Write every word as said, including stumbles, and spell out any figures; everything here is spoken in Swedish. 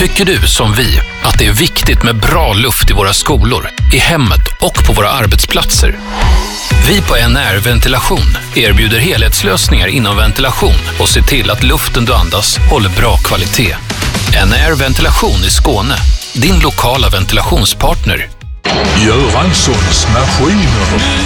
Tycker du som vi att det är viktigt med bra luft i våra skolor, i hemmet och på våra arbetsplatser? Vi på N R Ventilation erbjuder helhetslösningar inom ventilation och ser till att luften du andas håller bra kvalitet. N R Ventilation i Skåne, din lokala ventilationspartner. Göranssons maskiner.